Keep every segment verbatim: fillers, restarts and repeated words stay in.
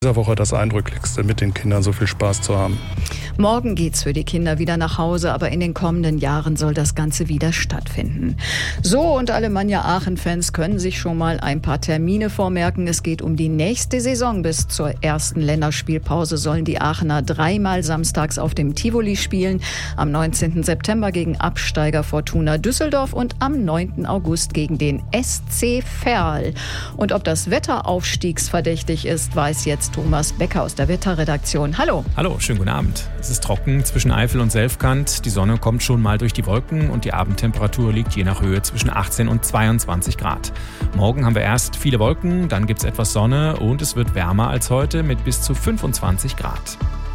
dieser Woche das Eindrücklichste, mit den Kindern so viel Spaß zu haben. Morgen geht's für die Kinder wieder nach Hause, aber in den kommenden Jahren soll das Ganze wieder stattfinden. So, und Alemannia Aachen-Fans können sich schon mal ein paar Termine vormerken. Es geht um die nächste Saison. Bis zur ersten Länderspielpause sollen die Aachener dreimal samstags auf dem Tivoli spielen. Am neunzehnten September gegen Absteiger Fortuna Düsseldorf und am neunten August gegen den S C Verl. Und ob das Wetter aufstiegsverdächtig ist, weiß jetzt Thomas Becker aus der Wetterredaktion. Hallo. Hallo, schönen guten Abend. Es ist trocken zwischen Eifel und Selfkant. Die Sonne kommt schon mal durch die Wolken und die Abendtemperatur liegt je nach Höhe zwischen achtzehn und zweiundzwanzig Grad. Morgen haben wir erst viele Wolken, dann gibt es etwas Sonne und es wird wärmer als heute mit bis zu fünfundzwanzig Grad.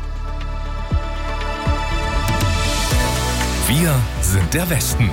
Wir sind der Westen.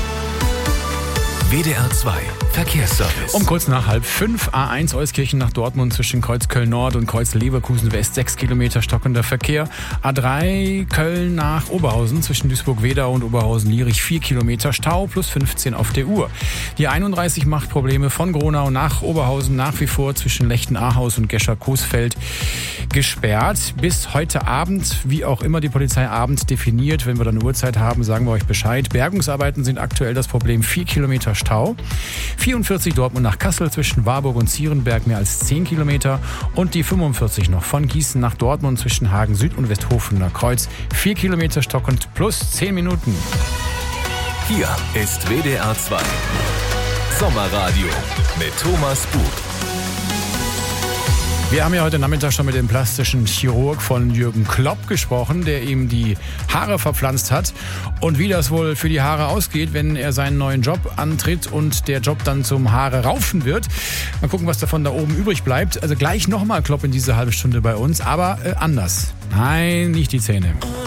W D R zwei Verkehrsservice. Um kurz nach halb fünf, A eins Euskirchen nach Dortmund zwischen Kreuz Köln-Nord und Kreuz Leverkusen-West, sechs Kilometer stockender Verkehr. A drei Köln nach Oberhausen zwischen Duisburg-Wedau und Oberhausen-Lierich, vier Kilometer Stau plus fünfzehn auf der Uhr. Die einunddreißig macht Probleme von Gronau nach Oberhausen nach wie vor zwischen Lechten-Ahaus und Gescher-Coesfeld gesperrt. Bis heute Abend, wie auch immer die Polizei Abend definiert. Wenn wir dann eine Uhrzeit haben, sagen wir euch Bescheid. Bergungsarbeiten sind aktuell das Problem, vier Kilometer Stau. vierundvierzig Dortmund nach Kassel zwischen Warburg und Zierenberg mehr als zehn Kilometer. Und die fünfundvierzig noch von Gießen nach Dortmund zwischen Hagen Süd und Westhofener Kreuz. vier Kilometer stockend plus zehn Minuten. Hier ist W D R zwei Sommerradio mit Thomas Bug. Wir haben ja heute Nachmittag schon mit dem plastischen Chirurg von Jürgen Klopp gesprochen, der ihm die Haare verpflanzt hat. Und wie das wohl für die Haare ausgeht, wenn er seinen neuen Job antritt und der Job dann zum Haare raufen wird. Mal gucken, was davon da oben übrig bleibt. Also gleich nochmal Klopp in dieser halben Stunde bei uns, aber äh, anders. Nein, nicht die Zähne.